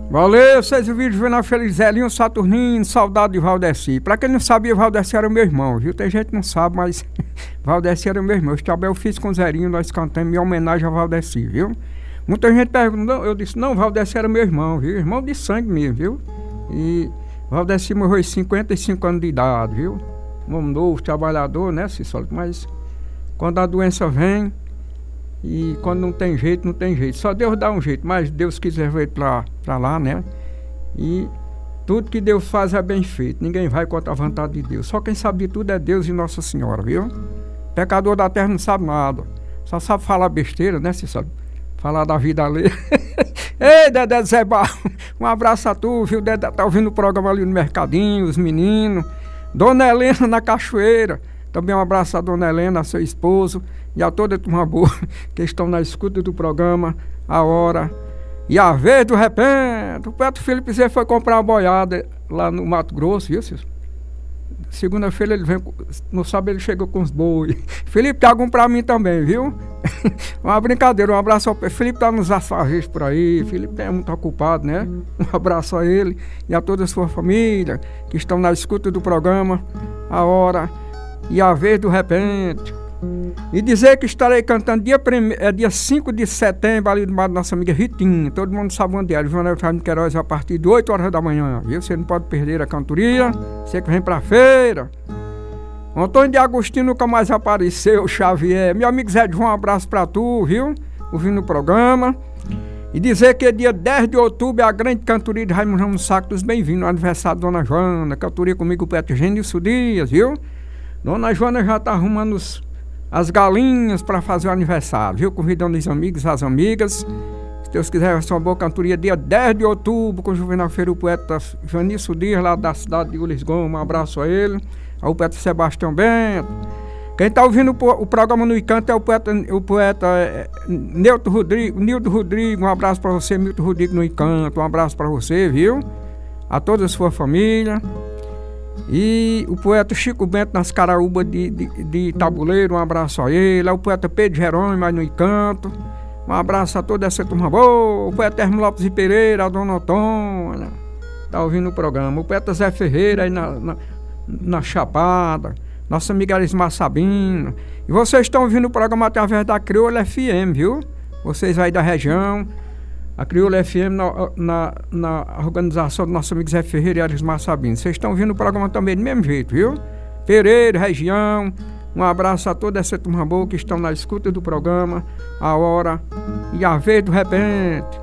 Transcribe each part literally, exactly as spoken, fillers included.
Valeu, vocês ouviram Juvenal Felizelinho, Saturnino, saudade de Valdeci. Pra quem não sabia, Valdeci era o meu irmão, viu? Tem gente que não sabe, mas Valdeci era o meu irmão. Esse trabalho eu fiz com o Zerinho, nós cantamos em homenagem a Valdeci, viu? Muita gente pergunta, eu disse, não, Valdeci era meu irmão, viu? Irmão de sangue mesmo, viu? E Valdeci morreu aos cinquenta e cinco anos de idade, viu? Um homem novo, trabalhador, né, Cícero? Mas quando a doença vem, e quando não tem jeito, não tem jeito. Só Deus dá um jeito, mas Deus quiser ver pra, pra lá, né? E tudo que Deus faz é bem feito. Ninguém vai contra a vontade de Deus. Só quem sabe de tudo é Deus e Nossa Senhora, viu? Pecador da terra não sabe nada. Só sabe falar besteira, né, Cícero? Falar da vida ali. Ei, Dedé Zé Barro, um abraço a tu, viu? Dedé tá ouvindo o programa ali no Mercadinho, os meninos. Dona Helena na Cachoeira. Também um abraço a Dona Helena, a seu esposo e a toda a turma boa que estão na escuta do programa A Hora e a Vez do Repente. O Petro Felipe Zé foi comprar uma boiada lá no Mato Grosso, viu, Cícero? Segunda-feira ele vem, no sábado ele chegou com os bois. Felipe, tem algum pra mim também, viu? Uma brincadeira, um abraço ao Felipe, tá nos afazeres por aí. Felipe é muito ocupado, né? Um abraço a ele e a toda a sua família que estão na escuta do programa A Hora e a Vez do Repente. E dizer que estarei cantando dia, prime... é dia cinco de setembro ali do lado da nossa amiga Ritinha. Todo mundo sabe onde é, João Neutral de Queiroz, a partir de oito horas da manhã, viu? Você não pode perder a cantoria, você que vem pra feira. Antônio de Agostinho nunca mais apareceu, Xavier. Meu amigo Zé João, um abraço pra tu, viu? Ouvindo o programa. E dizer que é dia dez de outubro é a grande cantoria de Raimundo Ramos Saco dos Bem-vindos, no aniversário da Dona Joana. Cantoria comigo o Petro Genilson Dias, viu? Dona Joana já tá arrumando os, as galinhas para fazer o aniversário, viu? Convidando os amigos, as amigas. Se Deus quiser, vai ser uma boa cantoria dia dez de outubro com o Juvenal Feiro, o poeta Genilson Dias, lá da cidade de Ulis Gomes. Um abraço a ele. Ao poeta Sebastião Bento. Quem tá ouvindo o, o programa no Encanto é o poeta, o poeta é, Nilton Rodrigo, Nilton Rodrigo. Um abraço para você, Nilton Rodrigo no Encanto. Um abraço para você, viu? A toda a sua família. E o poeta Chico Bento nas Caraúbas de, de, de Tabuleiro, um abraço a ele. É o poeta Pedro Jerônimo aí no Encanto. Um abraço a toda essa turma boa. O poeta Hermo Lopes de Pereira, a dona Otônia, tá ouvindo o programa. O poeta Zé Ferreira aí na, na, na Chapada. Nossa amiga Arismar Sabino. E vocês estão ouvindo o programa através da Crioula F M, viu? Vocês aí da região. A Crioula F M na, na, na organização do nosso amigo Zé Ferreira e Arismar Sabino. Vocês estão ouvindo o programa também do mesmo jeito, viu? Pereira, região. Um abraço a toda essa turma boa que estão na escuta do programa A Hora e a Vez do Repente.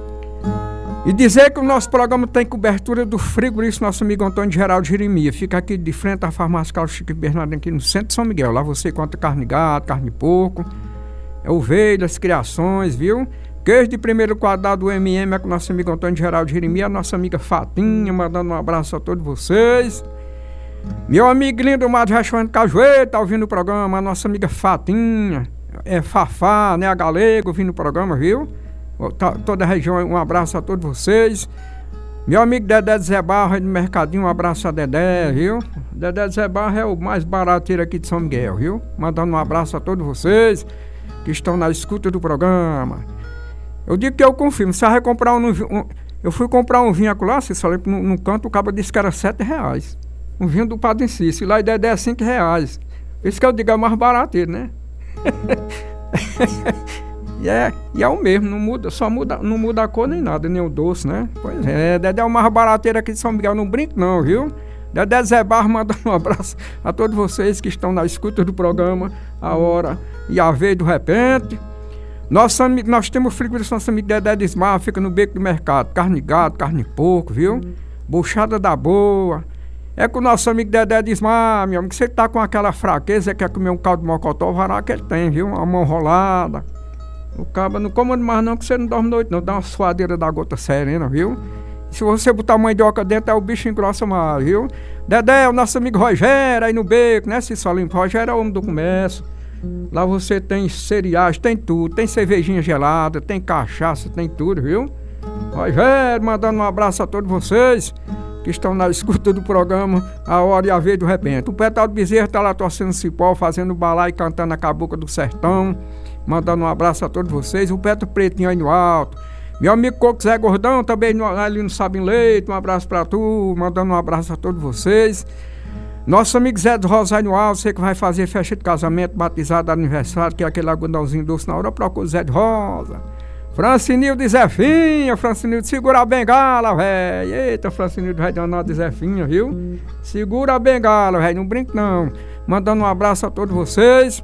E dizer que o nosso programa tem cobertura do frigorífico nosso amigo Antônio Geraldo Jeremias. Fica aqui de frente à farmácia Carlos Chico Bernardino, aqui no centro de São Miguel. Lá você encontra carne de gado, carne de porco, é ovelhas, criações, viu? Queijo de primeiro quadrado do M M é com o nosso amigo Antônio Geraldo Jeremias, a nossa amiga Fatinha, mandando um abraço a todos vocês. Meu amigo lindo Mário Rachone Cajueiro, tá ouvindo o programa, a nossa amiga Fatinha, é Fafá, né, a Galego, ouvindo o programa, viu? Toda a região, um abraço a todos vocês. Meu amigo Dedé Zé Barro aí no Mercadinho, um abraço a Dedé, viu? Dedé Zé Barro é o mais barateiro aqui de São Miguel, viu? Mandando um abraço a todos vocês que estão na escuta do programa. Eu digo que eu confirmo, se vai comprar um, um... Eu fui comprar um vinho lá, você falei, no, no canto o cabo disse que era sete reais. Um vinho do Padre Cícero, lá e Dedé é cinco reais. Por isso que eu digo é o mais barateiro, né? E é, e é o mesmo, não muda, só muda, não muda a cor nem nada, nem o doce, né? Pois é, Dedé é o mais barateiro aqui de São Miguel, não brinco não, viu? Dedé Zé Barro mandando um abraço a todos vocês que estão na escuta do programa A Hora e a Vez do Repente. Nosso amigo, nós temos o frigorífico, nosso amigo Dedé Desmar, fica no beco do mercado, carne de gado, carne de porco, viu? Hum. Buchada da boa. É com o nosso amigo Dedé Desmar, meu amigo, você tá com aquela fraqueza, quer comer um caldo de mocotó, o vará que ele tem, viu? Uma mão rolada. O cabo não comanda mais não, que você não dorme noite não, dá uma suadeira da gota serena, viu? Se você botar a mandioca dentro, aí o bicho engrossa mais, viu? Dedé, o nosso amigo Rogério aí no beco, né, Cícero? Rogério é o homem do comércio. Lá você tem cereais, tem tudo, tem cervejinha gelada, tem cachaça, tem tudo, viu? Rogério, mandando um abraço a todos vocês que estão na escuta do programa A Hora e a Vez do Repente. O Petal do Bezerro tá lá torcendo cipó, fazendo balai, cantando a Cabocla do Sertão, mandando um abraço a todos vocês. O Petro Pretinho aí no alto, Meu amigo Coco Zé Gordão, também no, ali no Sabem Leite, um abraço pra tu, mandando um abraço a todos vocês. Nosso amigo Zé do Rosário Alto, você que vai fazer festa de casamento, batizado, aniversário, que é aquele algodãozinho doce na hora, procura o Zé de Rosa. Francinildo e Zefinha, Francinildo, segura a bengala, velho. Eita, Francinildo vai danado de Zefinha, viu? Segura a bengala, velho, não brinca não. Mandando um abraço a todos vocês.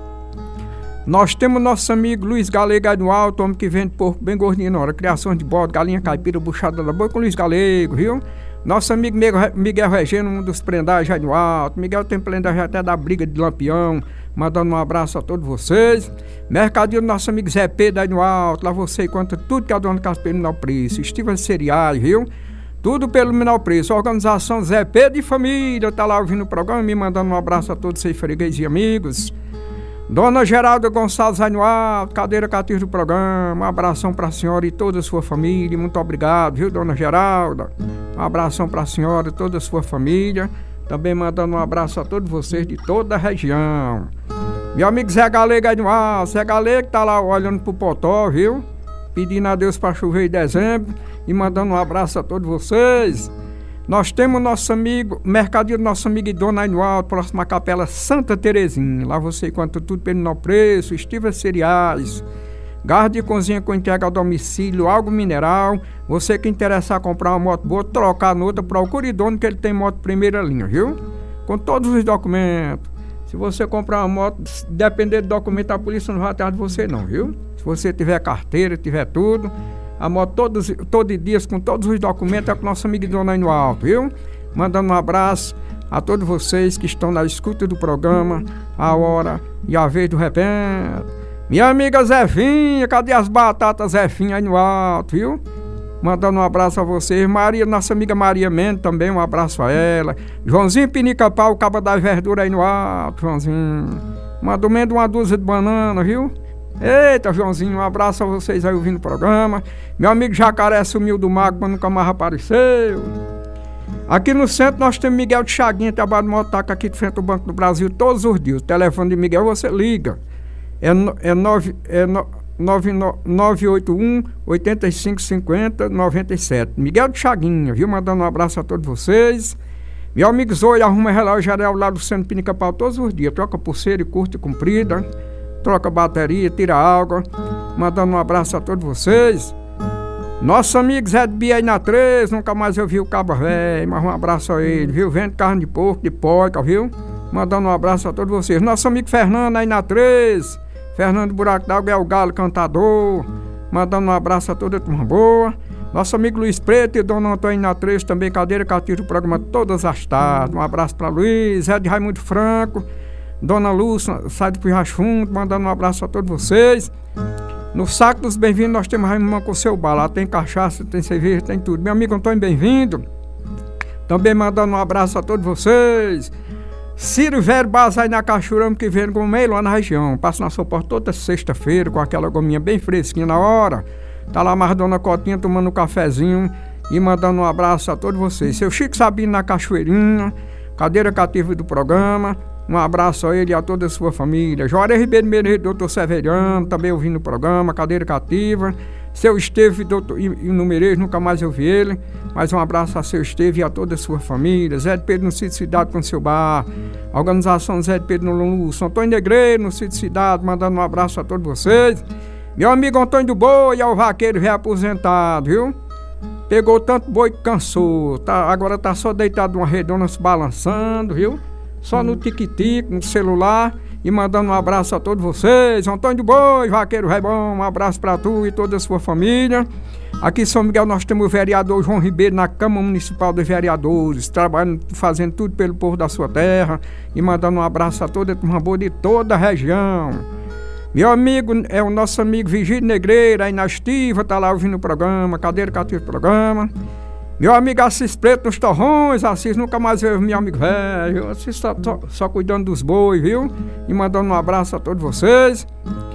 Nós temos nosso amigo Luiz Galego aí no alto, homem que vende porco bem gordinho na hora. Criação de bode, galinha caipira, buchada da boca com Luiz Galego, viu? Nosso amigo Miguel Regeno, um dos prendais aí no alto. Miguel tem prendagem até da briga de Lampião. Mandando um abraço a todos vocês. Mercadinho do nosso amigo Zé Pedro aí no alto. Lá você encontra tudo que a dona Casa pelo menor preço. Estiva de cereais, viu? Tudo pelo menor preço. Organização Zé Pedro e Família. Tá lá ouvindo o programa, me mandando um abraço a todos vocês, fregueses e amigos. Dona Geralda Gonçalves aí no alto, cadeira cativa do programa. Um abração pra senhora e toda a sua família. Muito obrigado, viu, Dona Geralda? Um abração pra senhora e toda a sua família. Também mandando um abraço a todos vocês de toda a região. Meu amigo Zé Galego aí no alto. Zé Galego tá lá olhando pro potó, viu? Pedindo a Deus pra chover em dezembro. E mandando um abraço a todos vocês. Nós temos nosso amigo, mercadinho do nosso amigo Dona aí no alto, próxima à Capela Santa Terezinha. Lá você encontra tudo pelo menor preço, estiva cereais, gás de cozinha com entrega a domicílio, algo mineral. Você que interessar comprar uma moto boa, trocar no outra, procure dono que ele tem moto primeira linha, viu? Com todos os documentos. Se você comprar uma moto, depender do documento, a polícia não vai atrás de você não, viu? Se você tiver carteira, tiver tudo, a moto todos, todo dia, com todos os documentos, é com o nosso amigo Dona aí no alto, viu? Mandando um abraço a todos vocês que estão na escuta do programa, a hora e a vez do repente. Minha amiga Zefinha, cadê as batatas Zefinha aí no alto, viu? Mandando um abraço a vocês. Maria, nossa amiga Maria Mendes também, um abraço a ela. Joãozinho Pinica-Pau, o cabo da verdura aí no alto, Joãozinho. Mandou menos uma dúzia de banana, viu? Eita, Joãozinho, um abraço a vocês aí ouvindo o programa. Meu amigo Jacaré sumiu do mago, mas nunca mais apareceu. Aqui no centro nós temos Miguel de Chaguinha, trabalha no mototáxi aqui de frente ao Banco do Brasil todos os dias. O telefone de Miguel você liga. É, no, é, nove, é no, nove oito um, oito cinco cinco zero, nove sete. Miguel de Chaguinha, viu? Mandando um abraço a todos vocês. Meu amigo Zoe arruma relógio geral lá do centro Pinica-Pau todos os dias. Troca pulseira curta e comprida. Troca bateria, tira água. Mandando um abraço a todos vocês. Nosso amigo Zé de Bia aí na três, nunca mais eu vi o cabo velho, mas um abraço a ele, viu? Vende carne de porco, de porca, viu? Mandando um abraço a todos vocês. Nosso amigo Fernando aí na três, Fernando Buraco d'Água é o galo cantador. Mandando um abraço a toda a turma boa. Nosso amigo Luiz Preto e Dona Antônio na três, também cadeira cativa do programa todas as tardes. Um abraço para Luiz, Zé de Raimundo Franco. Dona Lúcia, sai do Pirracho Fundo, mandando um abraço a todos vocês. No Saco dos Bem-vindos nós temos Raimundo com seu bar. Lá tem cachaça, tem cerveja, tem tudo. Meu amigo Antônio, bem-vindo. Também mandando um abraço a todos vocês. Ciro Velho Bazai na Cachurama, que vem com meio lá na região. Passa na sua porta toda sexta-feira com aquela gominha bem fresquinha na hora. Tá lá mais Dona Cotinha tomando um cafezinho e mandando um abraço a todos vocês. Seu Chico Sabino na Cachoeirinha, cadeira cativa do programa. Um abraço a ele e a toda a sua família. Juarez Ribeiro Meire, doutor Severiano, também ouvindo o programa, cadeira cativa. Seu Esteve doutor, e, e Numerês, nunca mais eu vi ele. Mas um abraço a seu Esteve e a toda a sua família. Zé de Pedro no Sítio Cidade com seu bar. Organização Zé de Pedro no Lúcio. Antônio Negreiro no Sítio Cidade, mandando um abraço a todos vocês. Meu amigo Antônio do Boi é o vaqueiro reaposentado, viu? Pegou tanto boi que cansou. Tá, agora tá só deitado numa redonda se balançando, viu? Só no tic-tic, no celular, e mandando um abraço a todos vocês. Antônio do Boi, vaqueiro é bom, um abraço para tu e toda a sua família. Aqui em São Miguel nós temos o vereador João Ribeiro na Câmara Municipal dos Vereadores, trabalhando, fazendo tudo pelo povo da sua terra, e mandando um abraço a toda a turma boa de toda a região. Meu amigo, é o nosso amigo Vigílio Negreira, aí na Estiva, tá lá ouvindo o programa, cadeira cativa do programa. Meu amigo Assis Preto nos Torrões, Assis, nunca mais veio meu amigo velho. Assis só, só, só cuidando dos bois, viu? E mandando um abraço a todos vocês.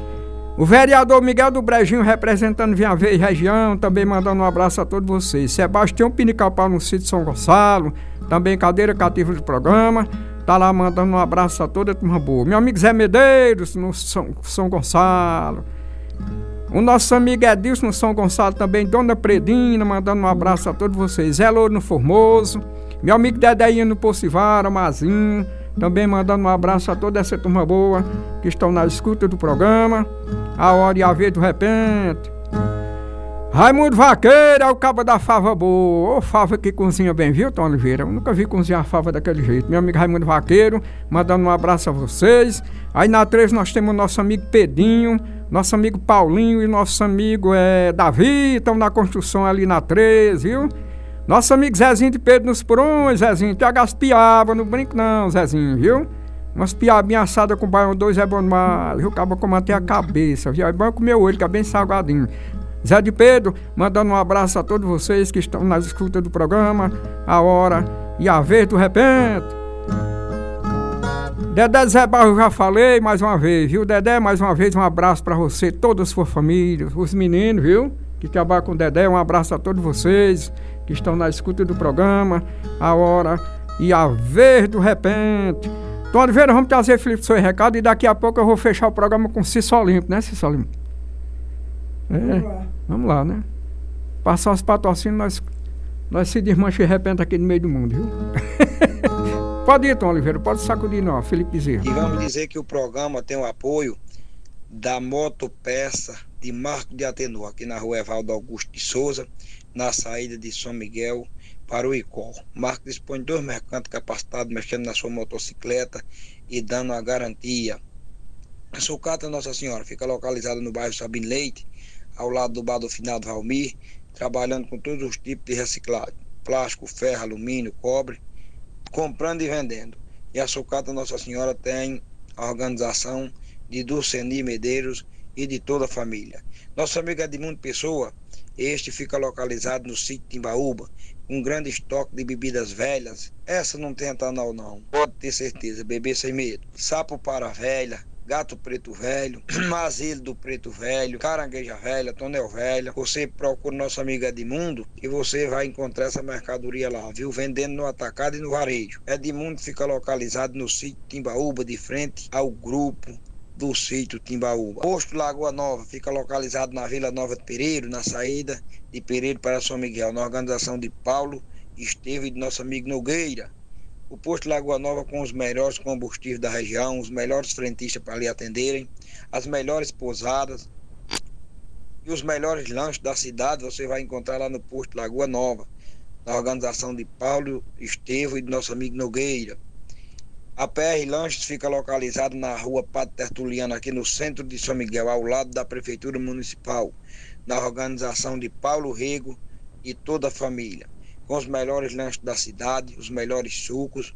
O vereador Miguel do Brejinho, representando Vinha Verde região, também mandando um abraço a todos vocês. Sebastião Pinica-Pau no sítio São Gonçalo, também cadeira cativa do programa. Tá lá mandando um abraço a toda a turma boa. Meu amigo Zé Medeiros no São, São Gonçalo. O nosso amigo Edilson no São Gonçalo também, Dona Predina, mandando um abraço a todos vocês. Zé Louro no Formoso, meu amigo Dedeinho no Pocivara, Mazinho, também mandando um abraço a toda essa turma boa que estão na escuta do programa. A hora e a vez do repente. Raimundo Vaqueiro é o cabo da fava boa. Ô, fava que cozinha bem, viu, Tom Oliveira? Eu nunca vi cozinhar fava daquele jeito. Meu amigo Raimundo Vaqueiro, mandando um abraço a vocês. Aí na três nós temos o nosso amigo Pedinho, nosso amigo Paulinho e nosso amigo é, Davi, estão na construção ali na três, viu? Nosso amigo Zezinho de Pedro nos Porões, Zezinho, pega as piabas, não brinco não, Zezinho, viu? Umas piabinhas assadas com baião dois é bom demais, viu? Acaba com manter a cabeça, viu? É bom com o meu olho, que é bem salgadinho. Zé de Pedro, mandando um abraço a todos vocês que estão na escuta do programa, a hora e a vez do repente. Dedé Zé Barro, eu já falei mais uma vez, viu? Dedé, mais uma vez um abraço pra você, toda a sua família, os meninos, viu? Que trabalham com o Dedé, um abraço a todos vocês que estão na escuta do programa, a hora e a vez do repente. Tom Oliveira, vamos trazer Felipe seu recado e daqui a pouco eu vou fechar o programa com Cício Limpo, né, Cício Limpo? É, vamos lá. Vamos lá, né? Passar os patrocínios, nós, nós se desmancha de repente aqui no meio do mundo, viu? Pode ir, Tom Oliveira, pode sacudir não, Felipe Bezerra. E vamos dizer que o programa tem o apoio da Motopeça de Marco de Atenor, aqui na rua Evaldo Augusto de Souza, na saída de São Miguel para o Icó. Marco dispõe de dois mercantes capacitados mexendo na sua motocicleta e dando a garantia. A sucata Nossa Senhora fica localizada no bairro Sabino Leite, ao lado do bar do Finado Valmir, trabalhando com todos os tipos de reciclagem, plástico, ferro, alumínio, cobre, comprando e vendendo. E a sucata Nossa Senhora tem a organização de Dulceni Medeiros e de toda a família. Nosso amigo Edmundo Pessoa, este fica localizado no sítio Timbaúba, com um grande estoque de bebidas velhas. Essa não tem etanol não, pode ter certeza, beber sem medo. Sapo para velha, gato preto velho, mazilo do preto velho, carangueja velha, tonel velha. Você procura nosso amigo Edmundo e você vai encontrar essa mercadoria lá, viu? Vendendo no atacado e no varejo. Edmundo fica localizado no sítio Timbaúba, de frente ao grupo do sítio Timbaúba. Posto Lagoa Nova fica localizado na Vila Nova de Pereiro, na saída de Pereiro para São Miguel, na organização de Paulo Esteve e de nosso amigo Nogueira. O posto Lagoa Nova com os melhores combustíveis da região, os melhores frentistas para lhe atenderem, as melhores pousadas e os melhores lanches da cidade você vai encontrar lá no posto Lagoa Nova, na organização de Paulo Estevão e de nosso amigo Nogueira. A P R Lanches fica localizado na rua Padre Tertuliano, aqui no centro de São Miguel, ao lado da Prefeitura Municipal, na organização de Paulo Rego e toda a família, com os melhores lanches da cidade, os melhores sucos.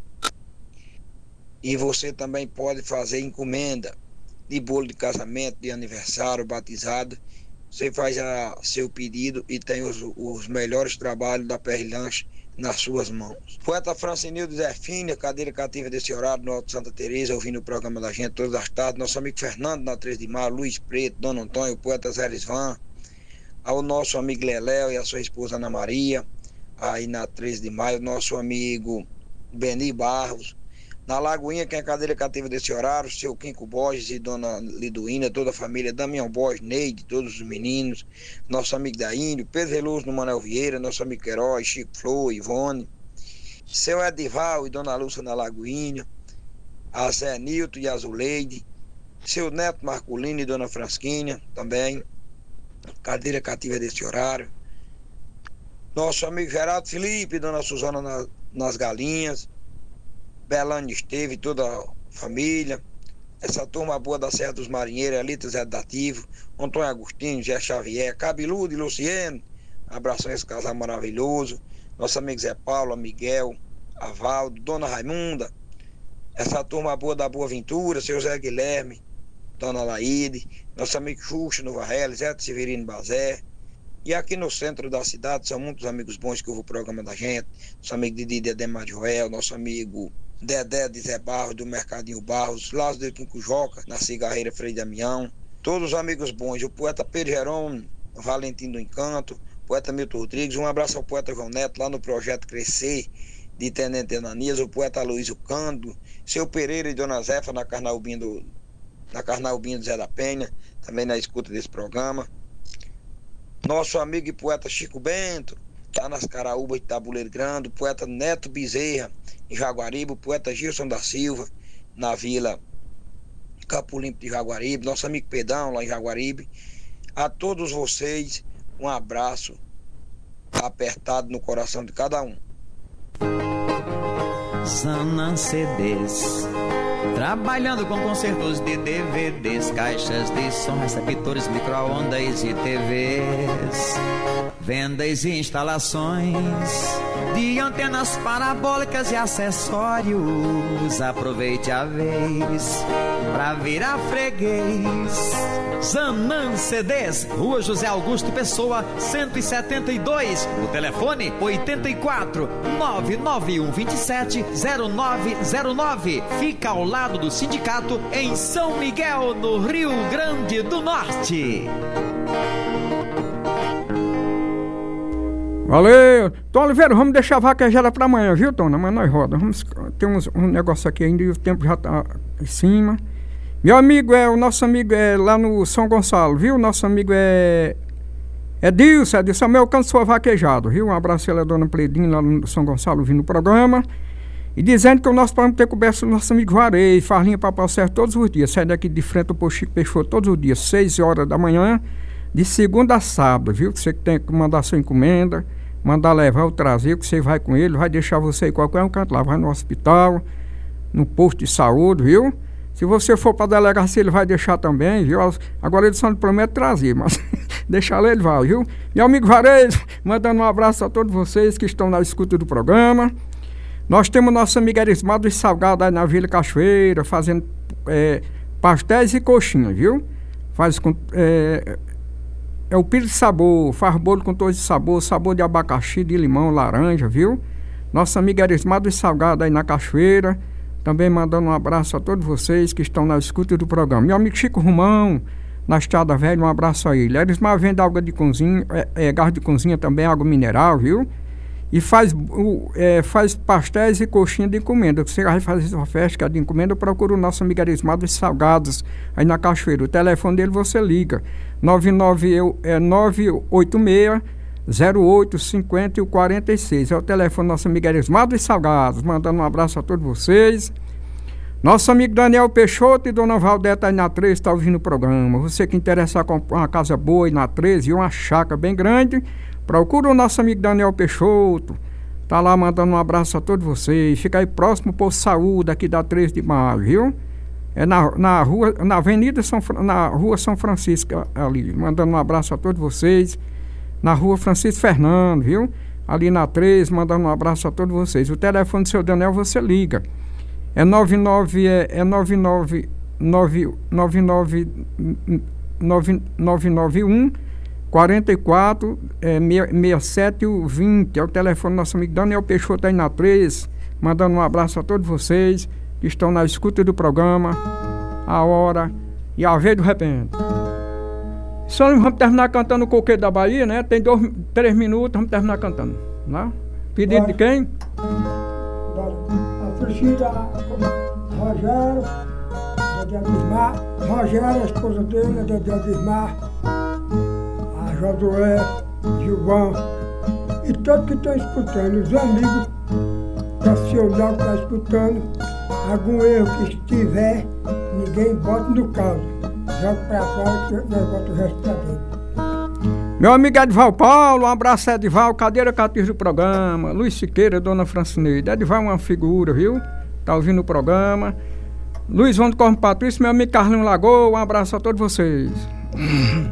E você também pode fazer encomenda de bolo de casamento, de aniversário, batizado. Você faz a, seu pedido e tem os, os melhores trabalhos da P R Lanche nas suas mãos. Poeta Francinildo Zefínia, cadeira cativa desse horário no Alto Santa Teresa, ouvindo o programa da gente todas as tardes. Nosso amigo Fernando na três de Maio, Luiz Preto, Dona Antônio, o poeta Zé Lisvan, ao nosso amigo Leléo e a sua esposa Ana Maria, aí na três de maio, nosso amigo Beni Barros, na Lagoinha, quem é cadeira cativa desse horário, seu Quinco Borges e Dona Liduína, toda a família, Damião Borges, Neide, todos os meninos, nosso amigo da Índio, Pedro Veloso no Manuel Vieira, nosso amigo Queiroz, Chico Flor, Ivone, seu Edival e Dona Lúcia na Lagoinha, a Zé Nilton e a Zuleide, seu Neto Marculino e Dona Fransquinha, também, cadeira cativa desse horário, nosso amigo Geraldo Felipe, Dona Suzana na, nas Galinhas, Belânio Esteve, toda a família, essa turma boa da Serra dos Marinheiros, Elita Zé Dativo, Antônio Agostinho, Zé Xavier, Cabeludo e Luciano, abração a esse casal maravilhoso, nosso amigo Zé Paulo, Miguel, Avaldo, Dona Raimunda, essa turma boa da Boa Ventura, seu Zé Guilherme, Dona Laíde, nosso amigo Xuxa no Varela, Zé Severino Bazé. E aqui no centro da cidade são muitos amigos bons que ouvem o programa da gente, nosso amigo Didi de Ademar de Joel, nosso amigo Dedé de Zé Barros, do Mercadinho Barros, Lázaro de Quinco Joca, na Cigarreira Frei Damião, todos os amigos bons, o poeta Pedro Jerônimo, Valentim do Encanto, poeta Milton Rodrigues, um abraço ao poeta João Neto, lá no Projeto Crescer, de Tenente Ananias, o poeta Luiz Cândido, seu Pereira e Dona Zefa, na Carnaubinha do, na Carnaubinha do Zé da Penha, também na escuta desse programa. Nosso amigo e poeta Chico Bento, lá nas Caraúbas de Tabuleiro Grande, o poeta Neto Bezerra, em Jaguaribe, o poeta Gilson da Silva, na Vila Campo Limpo de Jaguaribe, nosso amigo Pedão, lá em Jaguaribe. A todos vocês, um abraço apertado no coração de cada um. Zanã C Ds, trabalhando com concertos de D V Ds, caixas de som, receptores, micro-ondas e T Vs, vendas e instalações de antenas parabólicas e acessórios. Aproveite a vez pra virar freguês. Zanã C Ds, Rua José Augusto Pessoa, cento e setenta e dois. O telefone oito quatro nove nove um dois sete zero nove zero nove. Fica ao lado do sindicato em São Miguel, no Rio Grande do Norte. Valeu! Tom Oliveira, vamos deixar a vaquejada para amanhã, viu, Tom? Amanhã nós roda. Vamos ter uns, um negócio aqui ainda e o tempo já tá em cima. Meu amigo é, o nosso amigo é lá no São Gonçalo, viu? Nosso amigo é é Dilson, é Dilson, meu canto sua vaquejado, viu? Um abraço a dona Pledinha lá no São Gonçalo, vindo no programa. E dizendo que o nosso programa tem coberto o nosso amigo Juarez, faz linha para Pau Certo todos os dias. Sai daqui de frente ao Posto Chico Peixoto todos os dias, seis horas da manhã, de segunda a sábado, viu? Você que tem que mandar sua encomenda, mandar levar ou trazer, que você vai com ele, vai deixar você em qualquer um canto lá, vai no hospital, no posto de saúde, viu? Se você for para a delegacia, ele vai deixar também, viu? Agora ele só não promete trazer, mas deixar lá ele vai, viu? Meu amigo Juarez, mandando um abraço a todos vocês que estão na escuta do programa. Nós temos nosso amigo Erismar dos Salgados aí na Vila Cachoeira, fazendo é, pastéis e coxinhas, viu? Faz com... É, é o pires de sabor, faz bolo com todos de sabor, sabor de abacaxi, de limão, laranja, viu? Nosso amigo Erismar dos Salgados aí na Cachoeira, também mandando um abraço a todos vocês que estão na escuta do programa. Meu amigo Chico Romão, na Estrada Velha, um abraço a ele. Erismar vende água de cozinha, é, é, gás de cozinha também, água mineral, viu? E faz, é, faz pastéis e coxinha de encomenda. Você vai fazer uma festa que é de encomenda, procura o nosso amigo Erismar dos Salgados, aí na Cachoeira. O telefone dele você liga, nove nove oito seis zero oito cinco zero quatro seis. É o telefone do nosso amigo Erismar dos Salgados, mandando um abraço a todos vocês. Nosso amigo Daniel Peixoto e Dona Valdeta aí na treze está ouvindo o programa. Você que interessa comprar uma casa boa aí na treze e uma chácara bem grande, procura o nosso amigo Daniel Peixoto, tá lá mandando um abraço a todos vocês. Fica aí próximo ao Posto Saúde, aqui da treze de maio, viu? É na, na rua, na Avenida São, na Rua São Francisco ali, mandando um abraço a todos vocês. Na Rua Francisco Fernando, viu? Ali na treze, mandando um abraço a todos vocês. O telefone do seu Daniel você liga. É nove nove é, é nove nove nove nove nove nove nove nove um quarenta e quatro é, sessenta e sete vinte. É o telefone do nosso amigo Daniel Peixoto aí na treze, mandando um abraço a todos vocês que estão na escuta do programa, a hora e a vez do repente. Só vamos terminar cantando o Coqueiro da Bahia, né? Tem dois, três minutos, vamos terminar cantando, né? Pedido de quem? A Frigida, Rogério, Dedé Adismar, Rogério, a esposa dele, Dedé Adismar, a Josué, Gilvão, e todos que estão escutando, os amigos profissionais que estão escutando, algum erro que estiver, ninguém bota no caso. Joga pra fora que nós botamos o resto pra dentro. Meu amigo Edval Paulo, um abraço, Edval, cadeira catis do programa. Luiz Siqueira, Dona Francineide. Edval é uma figura, viu? Tá ouvindo o programa. Luiz Vando Corno Patrício, meu amigo Carlinho Lagoa, um abraço a todos vocês.